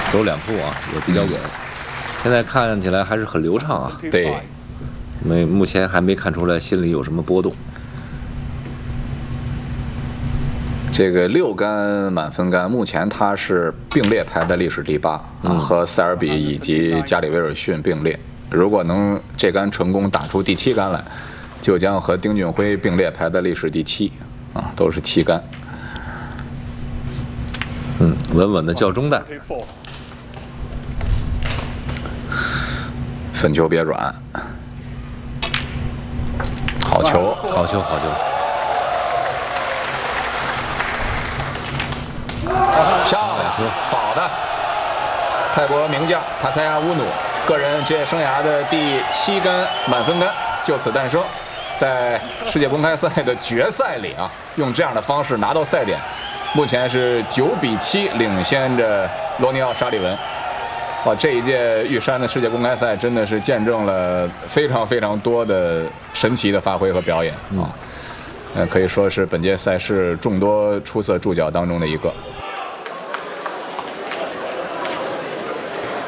走2步啊，也比较稳。现在看起来还是很流畅啊。 对， 目前还没看出来心里有什么波动。 这个6杆满分杆，目前他是并列排在历史第8啊，和塞尔比以及加里维尔逊并列。如果能这杆成功打出第7杆来，就将和丁俊晖并列排在历史第7啊，都是7杆。 稳稳的叫中弹。 分球别软，好球， 好球，好球！ 漂亮，好的！泰国名将塔塞亚乌努个人职业生涯的第7杆满分杆就此诞生，在世界公开赛的决赛里啊，用这样的方式拿到赛点，目前是9比7领先着罗尼奥沙利文。哇，这一届玉山的世界公开赛真的是见证了非常非常多的神奇的发挥和表演啊！可以说是本届赛事众多出色注脚当中的一个。